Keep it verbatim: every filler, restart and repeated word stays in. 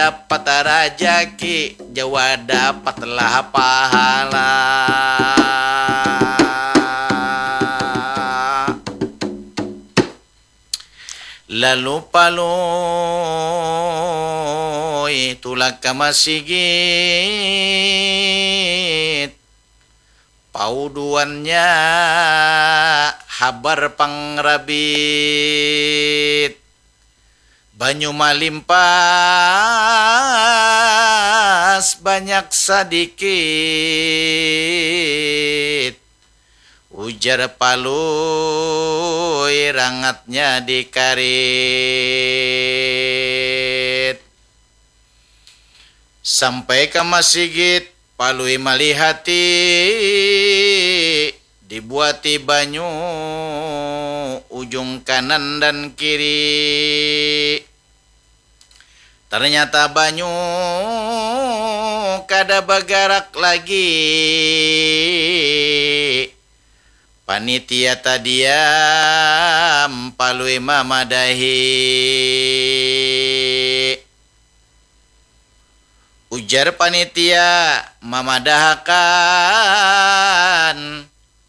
dapat rajaki, Jawa dapatlah pahala. Lalu paloi tulak ka masigit, pauduannya habar pangrabit, banyu malimpas banyak sadikit, ujar palui rangatnya dikarit. Sampai ke masigit palui malihati, dibuati banyu ujung kanan dan kiri. Ternyata banyu kada bagarak lagi, panitia tadiam palui mamadahi. Ujar panitia mamadahakan,